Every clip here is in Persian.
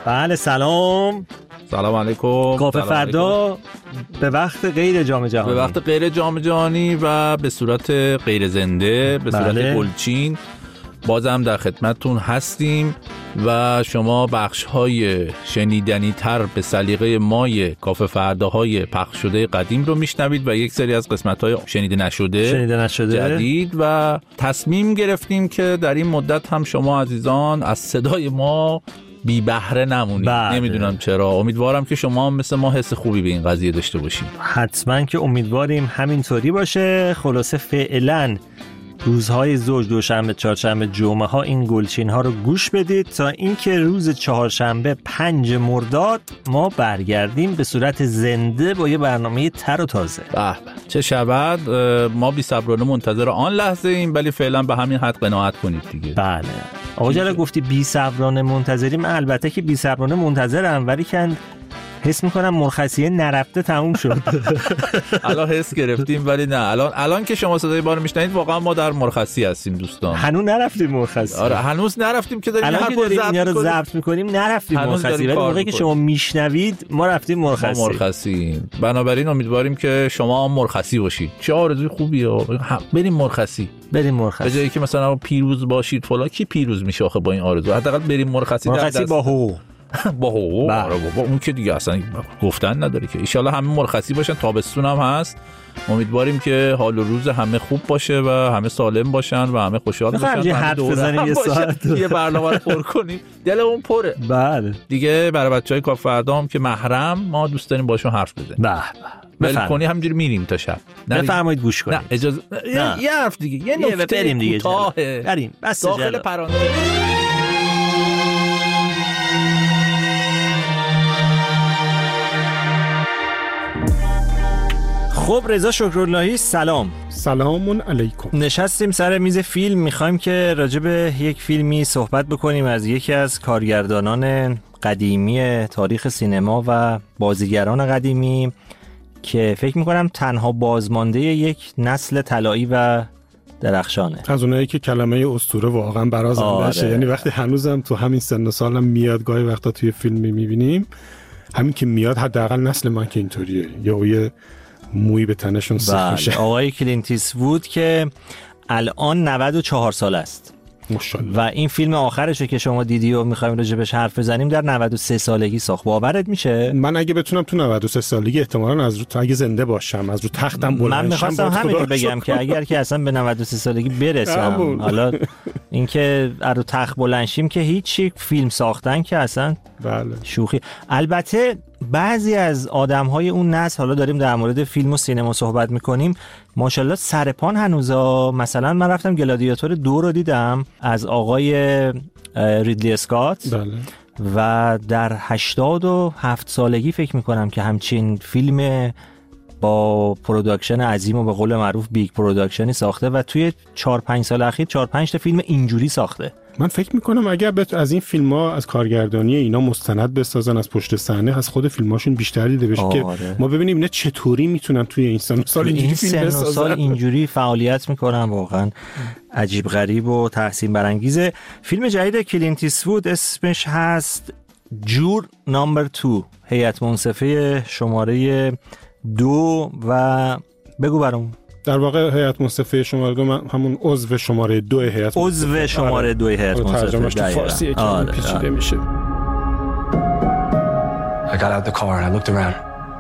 بله سلام علیکم. کافه فردا به وقت غیر جام جهانی، به وقت غیر جام جهانی و به صورت غیر زنده، به صورت گلچین بازم در خدمتتون هستیم و شما بخش‌های شنیدنی تر به سلیقه مای کافه فرداهای پخش شده قدیم رو میشنوید و یک سری از قسمت‌های شنیده نشده جدید و تصمیم گرفتیم که در این مدت هم شما عزیزان از صدای ما بی بهره نمونید. نمیدونم چرا، امیدوارم که شما هم مثل ما حس خوبی به این قضیه داشته باشید. حتما که امیدواریم همینطوری باشه. خلاصه فعلا روزهای زوج، دوشنبه، چهارشنبه، جمعه ها این گلچین ها رو گوش بدید تا اینکه روز چهارشنبه 5 مرداد ما برگردیم به صورت زنده با یه برنامه تر و تازه. به چه شود. ما بی صبرانه منتظر آن لحظه ایم، ولی فعلا به همین حد قناعت کنید دیگه. بله آقا جلال گفتی بی صبرانه منتظریم. البته که بی صبرانه منتظرم، ولی کن حس میکنم مرخصیه نرفته تموم شد. الان حس گرفتیم ولی نه، الان که شما صدای ما رو میشنید واقعا ما در مرخصی هستیم دوستان. هنوز نرفتیم مرخصی. آره هنوز نرفتیم که داریم اینا رو ضبط میکنیم، نرفتیم مرخصی، ولی موقعی که شما میشنوید ما رفتیم مرخصی. بنابراین امیدواریم که شما هم مرخصی باشید. چه آرزوی خوبیه. بریم مرخصی. به جایی که مثلا پیروز باشید فلان. کی پیروز میشه آخه با این آرزو؟ حداقل بریم مرخصی با حقوق. با اون که دیگه اصلا گفتن نداره که. ان شاءالله همه مرخصی باشن، تابستون هم هست. امیدواریم که حال و روز همه خوب باشه و همه سالم باشن و همه خوشحال باشن. یه حرف بزنیم یه ساعت یه برنامه رو پر کنیم. دلمون پره. بله دیگه برای بچهای کافه فردا هم که محرم ما دوست داریم باشون حرف بزنیم. بله کنی همینجوری میریم تا شب. بفرمایید گوش کنید. نه اجازه یه حرف دیگه، یه نکته بریم دیگه. بریم بس داخل پرانده. خب رضا شکراللهی سلام علیکم. نشستیم سر میز فیلم، میخوایم که راجع به یک فیلمی صحبت بکنیم از یکی از کارگردانان قدیمی تاریخ سینما و بازیگران قدیمی که فکر میکنم تنها بازمانده یک نسل طلایی و درخشانه. از اونایی که کلمه اسطوره واقعا برازنده شه. یعنی وقتی هنوزم تو همین سن و سالم میاد، گاهی وقتا توی فیلم میبینیم همین که میاد، حداقل نسل من که اینطوریه، یه موی به تنشون سیخ میشه. آقای کلینت ایستوود که الان 94 سال است ماشاءالله. و این فیلم آخرشه که شما دیدی و میخوایم راجبش حرف بزنیم در 93 سالگی ساخت. باورت میشه؟ من اگه بتونم تو 93 سالگی احتمالاً اگه زنده باشم از رو تختم بلند شم. من می‌خواستم همین رو بگم که اگر که اصلا به 93 سالگی برسم، حالا اینکه از رو تخت بلند شیم که هیچی، فیلم ساختن که اصلا بله شوخی. البته بعضی از آدم‌های اون نسل، حالا داریم در مورد فیلم و سینما صحبت می‌کنیم، ماشاءالله سرپان هنوزا. مثلا من رفتم گلادیاتور 2 رو دیدم از آقای ریدلی اسکات. بله. و در 87 سالگی فکر می‌کنم که همچین فیلم با پروداکشن عظیم و به قول معروف بیگ پروداکشنی ساخته و توی 4-5 سال اخیر 4-5 تا فیلم اینجوری ساخته. من فکر میکنم اگر از این فیلم‌ها، از کارگردانی اینا مستند بسازن از پشت صحنه، از خود فیلماشون بیشتر دیده بشه که ما ببینیم اینا چطوری میتونن توی این سن و سال اینجوری فیلم بسازن، اینجوری فعالیت میکنن. واقعا عجیب غریب و تحسین برانگیزه. فیلم جدید کلینت ایستوود اسمش هست جور نمبر 2، هیئت منصفه شماره 2 و بگو برام. در واقع هیئت منصفه شماره 2 همون عضو شماره 2 هیئت منصفه. عضو شماره 2 هیئت منصفه. ترجمهش تو فارسی که پیچیده میشه. I got out the car and I looked around.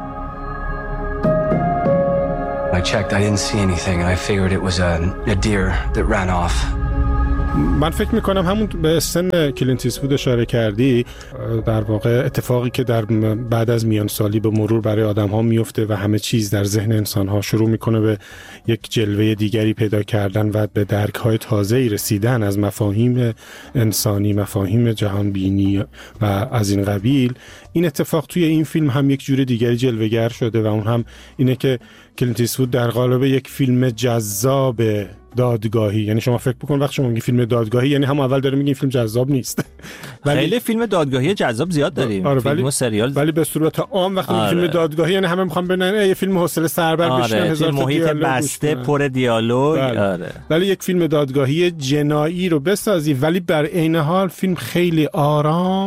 I checked, I didn't see anything and I figured it was a deer that ran off. من فکر میکنم همون به سن کلینت ایستوود اشاره کردی، در واقع اتفاقی که در بعد از میان سالی به مرور برای آدم ها میفته و همه چیز در ذهن انسان ها شروع میکنه به یک جلوه دیگری پیدا کردن و به درک های تازه‌ای رسیدن از مفاهیم انسانی، مفاهیم جهان بینی و از این قبیل. این اتفاق توی این فیلم هم یک جور دیگری جلوه‌گر شده و اون هم اینه که کلینت ایستوود در قالب یک فیلم جذاب دادگاهی، یعنی شما فکر بکن وقتی شما میگی فیلم دادگاهی یعنی هم اول داره میگین فیلم جذاب نیست. خیلی فیلم دادگاهی جذاب زیاد داریم، فیلم و سریال، ولی به صورت عام وقتی میگی فیلم دادگاهی یعنی همه میخوان ببینن یه فیلم حوصله سربر بشینن، هزار تا محیط بسته پر دیالوگ. ولی یک فیلم دادگاهی جنایی رو بسازی ولی بر عین حال فیلم خیلی آرام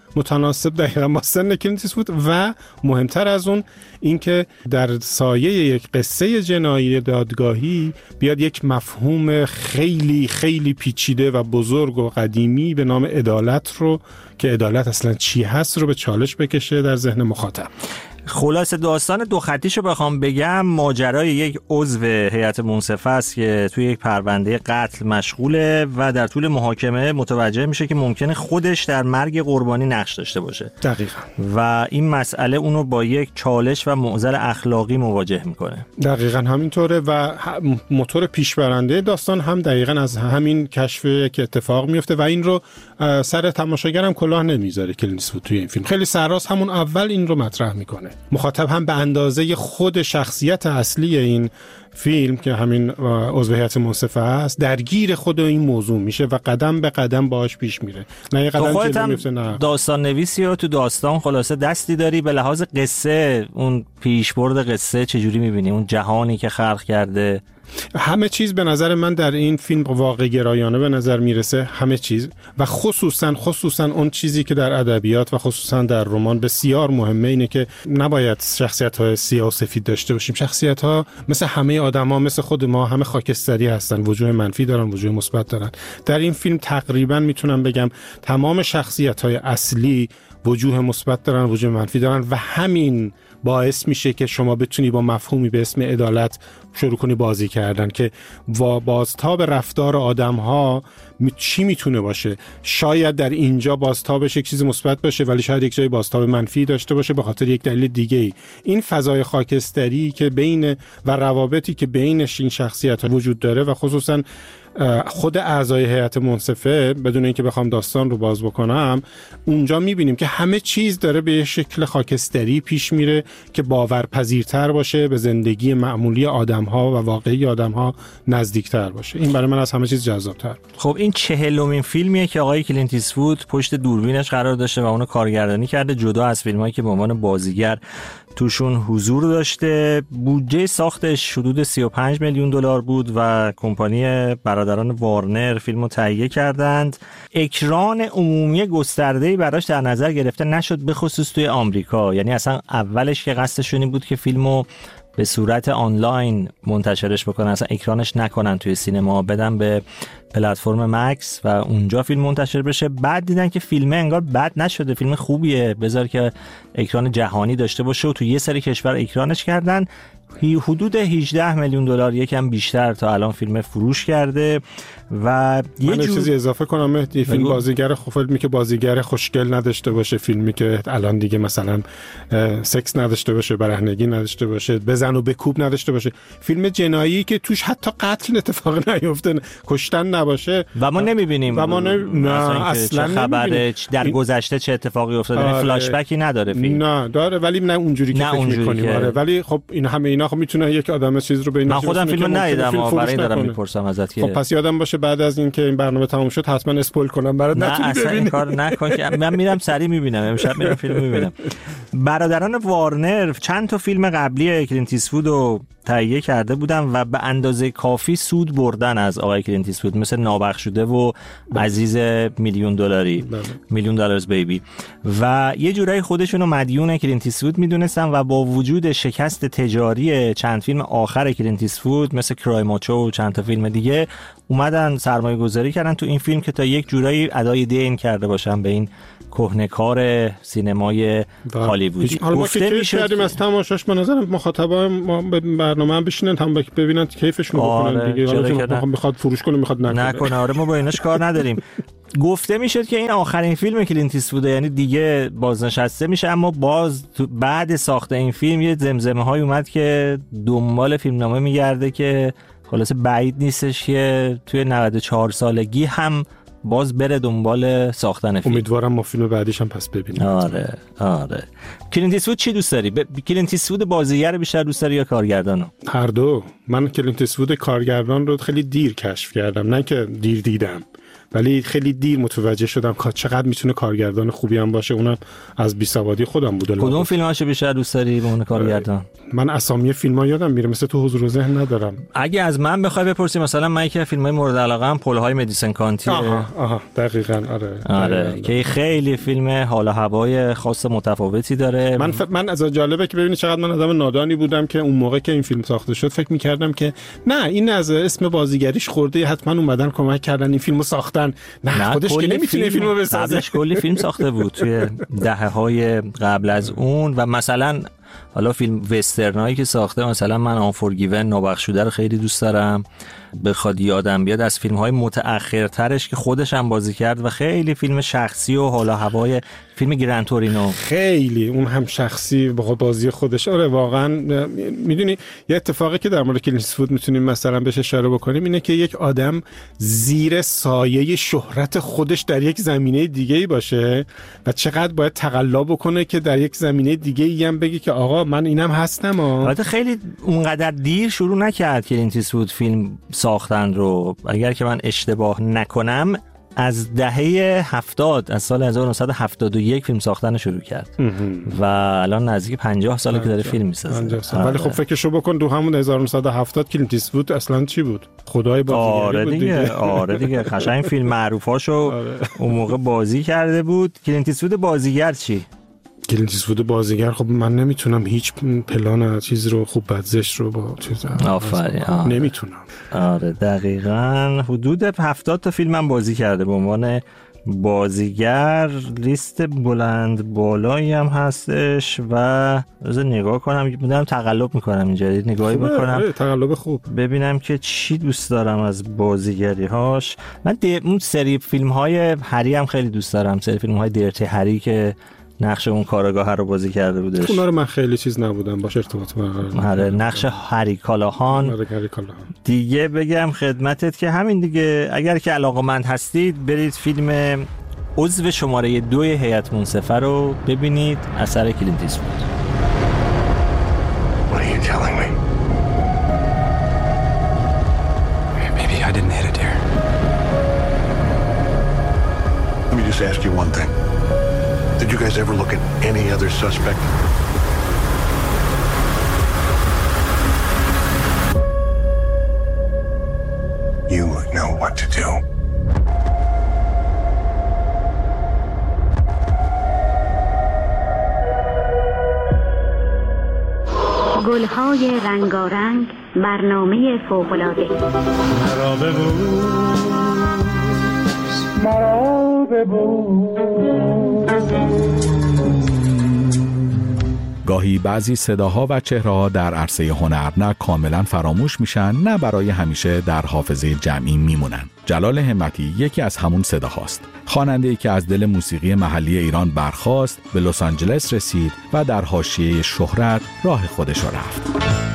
متناسب دقیقاً با سن کلینت ایستوود و مهمتر از اون اینکه در سایه یک قصه جنایی دادگاهی بیاد یک مفهوم خیلی خیلی پیچیده و بزرگ و قدیمی به نام عدالت رو که عدالت اصلا چی هست رو به چالش بکشه در ذهن مخاطب. خلاصه داستان دو خطیشو بخوام بگم، ماجرای یک عضو هیئت منصفه است که توی یک پرونده قتل مشغوله و در طول محاکمه متوجه میشه که ممکنه خودش در مرگ قربانی نقش داشته باشه. دقیقاً. و این مسئله اونو با یک چالش و معضل اخلاقی مواجه میکنه. دقیقاً همینطوره و موتور پیشبرنده داستان هم دقیقاً از همین کشف که اتفاق میفته و این رو سر تماشاگرم کلاه نمیذاره کلینت ایستوود توی این فیلم. خیلی سرراست همون اول این رو مطرح میکنه. مخاطب هم به اندازه خود شخصیت اصلی این فیلم که همین عضو هیئت منصفه است درگیر خود این موضوع میشه و قدم به قدم باهاش پیش میره. نه یه قدم جلو میفته. نه داستان نویسی و تو داستان خلاصه دستی داری. به لحاظ قصه، اون پیشبرد قصه چجوری میبینی؟ اون جهانی که خلق کرده، همه چیز به نظر من در این فیلم واقع گرایانه به نظر میرسه، همه چیز، و خصوصا اون چیزی که در ادبیات و خصوصا در رمان بسیار مهمه اینه که نباید شخصیت‌های سیاه و سفید داشته باشیم. شخصیت‌ها مثل همه آدم‌ها، مثل خود ما، همه خاکستری هستن، وجوه منفی دارن، وجوه مثبت دارن. در این فیلم تقریبا میتونم بگم تمام شخصیت‌های اصلی وجوه مثبت دارن، وجوه منفی دارن و همین باعث میشه که شما بتونی با مفهومی به اسم عدالت شروع کنی بازی کردن که بازتاب رفتار آدم‌ها چی میتونه باشه. شاید در اینجا بازتابش یک چیز مثبت باشه ولی شاید یک جای بازتاب منفی داشته باشه به خاطر یک دلیل دیگه‌ای. این فضای خاکستری که بین و روابطی که بینش این شخصیت‌ها وجود داره و خصوصا خود اعضای هیئت منصفه، بدون اینکه بخوام داستان رو باز بکنم، اونجا میبینیم که همه چیز داره به شکل خاکستری پیش میره که باورپذیرتر باشه، به زندگی معمولی آدم‌ها و واقعی آدم‌ها نزدیکتر باشه. این برای من از همه چیز جذاب‌تر. خب این 40مین فیلمیه که آقای کلینت ایستوود پشت دوربینش قرار داشته و اونو کارگردانی کرده، جدا از فیلمایی که به عنوان بازیگر توشون حضور داشته. بودجه ساختش حدود 35 میلیون دلار بود و کمپانی برادران وارنر فیلمو تهیه کردند. اکران عمومی گسترده‌ای براش در نظر گرفته نشد، به خصوص توی آمریکا. یعنی اصلا اولش که قصدشون این بود که فیلمو به صورت آنلاین منتشرش بکنن، اصلا اکرانش نکنن توی سینما، بدن به پلتفرم مکس و اونجا فیلم منتشر بشه. بعد دیدن که فیلم انگار بد نشده، فیلم خوبیه، بذار که اکران جهانی داشته باشه و توی یه سری کشور اکرانش کردن. حدود 18 میلیون دلار، یکم بیشتر تا الان فیلم فروش کرده. و یه چیزی اضافه کنم، مهدی، فیلم بازیگر فیلمی که بازیگر خوشگل نداشته باشه، فیلمی که الان دیگه مثلا سکس نداشته باشه، برهنگی نداشته باشه، بزن و بکوب نداشته باشه، فیلم جنایی که توش حتی قتل اتفاق نیفته، کشتن نباشه و ما نمیبینیم و ما نه اصلا چه خبره، در گذشته چه اتفاقی افتاده. فلاش بکی نداره فیلم، نه داره ولی نه اونجوری که فکر می‌کنیم. آره ولی خب این همه اینا خب میتونه یک آدم چیز رو بین من خودم فیلم ندیدم، برای دارم میپرسم ازت که خب پس یادم باشه بعد از اینکه این برنامه تموم شد حتما اسپویل کنم برات، نتونی ببینی. این کار نکن که من میرم سری میبینم، امشب میرم فیلم میبینم. برادران وارنر چند تا فیلم قبلی کلینت ایستوود رو تهیه کرده بودن و به اندازه کافی سود بردن از آقای کلینت ایستوود، مثل نابخشوده و عزیز میلیون دلاری، میلیون دلارز بیبی، و یه جورایی خودشونو مدیون کلینت ایستوود میدونستن و با وجود شکست تجاری چند فیلم آخر کلینت ایستوود مثل کرایماچو و چند تا فیلم دیگه، اومدن سرمایه گذاری کردن تو این فیلم که تا یک جورایی ادای دین کرده باشن به این کهنه‌کار سینمای هالیوودی. گفته میشه از تماشاش به نظر مخاطبا ما به برنامه هم بشینن هم ببینن کیفشون بکنن دیگه. حالا میخواد فروش کنه میخواد نکنه. آره ما با ایناش کار نداریم. گفته میشد که این آخرین فیلم کلینت ایستوود، یعنی دیگه بازنشسته میشه، اما باز بعد ساخت این فیلم یه زمزمه‌های اومد که دنبال فیلمنامه میگرده که خلاصه بعید نیستش که توی 94 سالگی هم باز بره دنبال ساختن فیلم. امیدوارم ما فیلم بعدیش هم پس ببینیم. آره. کلینت ایستوود چی دوست داری؟ کلینت ایستوود بازیگر بیشتر دوست داری یا کارگردانو؟ هر دو. من کلینت ایستوود کارگردان رو خیلی دیر کشف کردم، نه که دیر دیدم. ولی خیلی دیر متوجه شدم که چقدر میتونه کارگردان خوبی هم باشه. اونم از بیسوادی خودم بود. کدوم فیلماشو بیشتر دوست داری به عنوان کارگردان؟ من اسامی فیلم‌ها یادم میره، مثل تو حضور ذهن ندارم. اگه از من بخوای بپرسی، مثلا من یکی از فیلم‌های مورد علاقه‌ام پل‌های مدیسن کانتی. آها دقیقاً. آره که خیلی فیلم حال و هوای خاص متفاوتی داره. من از جالبه که ببینید چقدر من آدم نادانی بودم که اون موقع که این فیلم ساخته شد فکر می‌کردم که نه این از اسم بازیگریش خورده، حتما اومدن کمک کردن این فیلمو ساختن. نه خودش که نمیتونه فیلمو بسازه. قبلش کلی فیلم ساخته بود توی دهه‌های قبل از اون. و مثلا حالا فیلم وسترنایی که ساخته، مثلا من آنفورگیون نابخشوده رو خیلی دوست دارم. بخواد یادم بیاد از فیلم‌های متأخرترش که خودش هم بازی کرد و خیلی فیلم شخصی و حالا هوای فیلم گران تورینو، خیلی اون هم شخصی با بازی خودش. آره واقعا میدونی یه اتفاقی که در مورد کلینت ایستوود میتونیم مثلا بهش اشاره بکنیم اینه که یک آدم زیر سایه شهرت خودش در یک زمینه دیگه‌ای باشه و چقدر باید تقلا بکنه که در یک زمینه دیگه‌ای هم بگه که آقا من اینم هستم. البته خیلی اونقدر دیر شروع نکرد کلینت ایستوود فیلم ساختن رو. اگر که من اشتباه نکنم از دهه 70، از سال 1971 فیلم ساختن شروع کرد و الان نزدیک 50 ساله که داره فیلم میسازه. ولی خب فکرشو بکن دو همون 1970 کلینت ایستوود اصلا چی بود؟ خدای بازیگری بود دیگه. آره دیگه قشنگ فیلم معروفاشو اون موقع بازی کرده بود. کلینت ایستوود بازیگر چی؟ کلینت ایستوود بازیگر، خب من نمیتونم هیچ پلان چیز رو خوب بدزش رو با چیز نمیتونم. آره دقیقاً حدود 70 تا فیلم هم بازی کرده به عنوان بازیگر. لیست بلند بالایی هم هستش و از نگاه کنم میدونم تقلب میکنم اینجا نگاهی بکنم تقلب خوب ببینم که چی دوست دارم از بازیگری هاش. من اون سری فیلم های هری هم خیلی دوست دارم، سری فیلم های دیرتی هری که نقش اون کارگاه رو بازی کرده بودش. اونا رو من خیلی چیز نبودم باش ارتباط برقرار. نقش هری کالاهان دیگه. بگم خدمتت که همین دیگه، اگر که علاقه‌مند هستید برید فیلم عضو شماره 2 هیئت منصفه رو ببینید، اثر کلینت ایستوود. What are you telling me? Maybe I didn't hit it, dear. Let me just ask you one thing. Did you guys ever look at any other suspect? You know what to do. گل‌های رنگارنگ، برنامه فوق‌العاده. مرا ببوس. گاهی بعضی صداها و چهره‌ها در عرصه هنر نه کاملا فراموش میشن، نه برای همیشه در حافظه جمعی میمونن. جلال همتی یکی از همون صداهاست. خواننده‌ای که از دل موسیقی محلی ایران برخاست، به لس آنجلس رسید و در حاشیه شهرت راه خودش رفت.